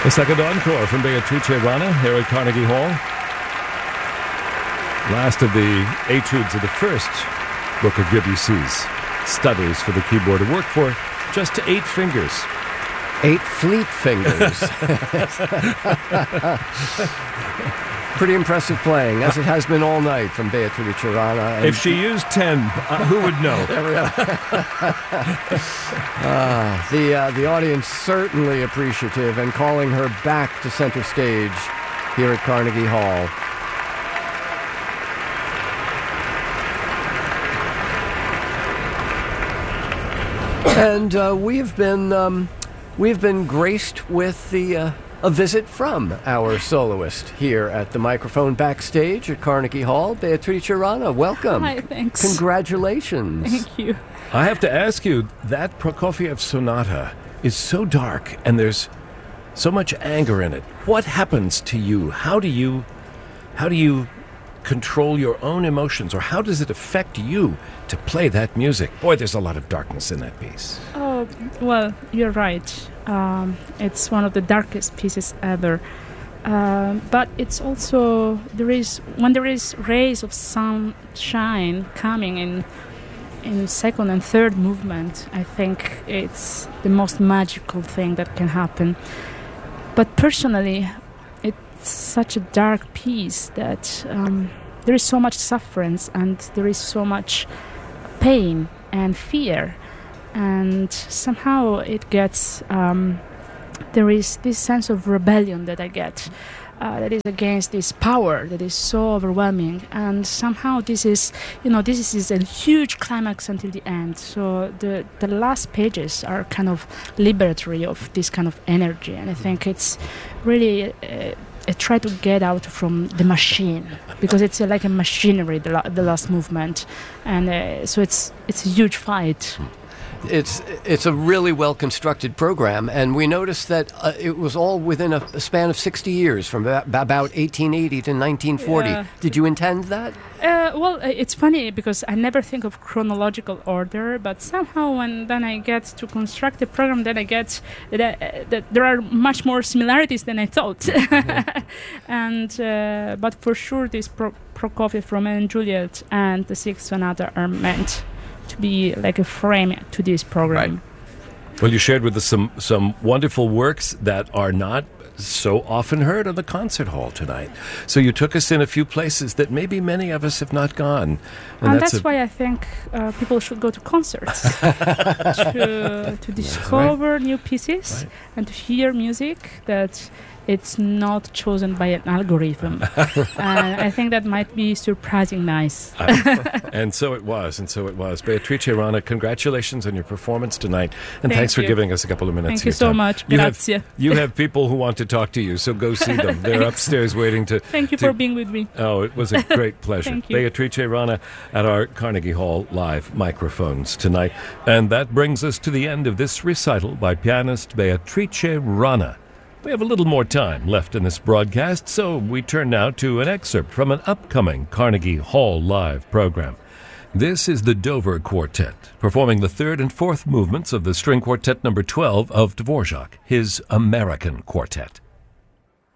The second encore from Beatrice Rana here at Carnegie Hall. Last of the etudes of the first book of Debussy's studies for the keyboard, to work for just 8 fingers. 8 fleet fingers. Pretty impressive playing, as it has been all night from Beatrice Rana. If she used 10, who would know? The audience certainly appreciative and calling her back to center stage here at Carnegie Hall. And we've been graced with a visit from our soloist here at the microphone backstage at Carnegie Hall. Beatrice Rana, welcome. Hi, thanks. Congratulations. Thank you. I have to ask you, that Prokofiev sonata is so dark and there's so much anger in it. What happens to you? How do you control your own emotions, or how does it affect you to play that music? Boy, there's a lot of darkness in that piece. Oh, well, you're right. It's one of the darkest pieces ever. But it's also, when there is rays of sunshine coming in second and third movement, I think it's the most magical thing that can happen. But personally, it's such a dark piece that there is so much suffering and there is so much pain and fear, and somehow it gets there is this sense of rebellion that I get that is against this power that is so overwhelming, and somehow this is a huge climax until the end. So the last pages are kind of liberatory of this kind of energy, and I think it's really I try to get out from the machine, because it's like a machinery, the last movement, and so it's a huge fight. It's a really well-constructed program, and we noticed that it was all within a span of 60 years, from about 1880 to 1940. Yeah. Did you intend that? Well, it's funny because I never think of chronological order, but somehow when then I get to construct the program, then I get that there are much more similarities than I thought. Mm-hmm. And but for sure, this Prokofiev, Romeo and Juliet, and the Sixth Sonata are meant to be like a frame to this program. Right. Well, you shared with us some wonderful works that are not so often heard on the concert hall tonight. So you took us in a few places that maybe many of us have not gone. And that's why I think people should go to concerts to discover new pieces and to hear music that it's not chosen by an algorithm. And I think that might be surprising nice. And so it was. Beatrice Rana, congratulations on your performance tonight. And thanks for giving us a couple of minutes. Thank you so much. Grazie. You have people who want to talk to you, so go see them. They're upstairs waiting to... Thank you for being with me. Oh, it was a great pleasure. Thank you. Beatrice Rana at our Carnegie Hall live microphones tonight. And that brings us to the end of this recital by pianist Beatrice Rana. We have a little more time left in this broadcast, so we turn now to an excerpt from an upcoming Carnegie Hall Live program. This is the Dover Quartet, performing the third and fourth movements of the String Quartet number 12 of Dvorak, his American Quartet.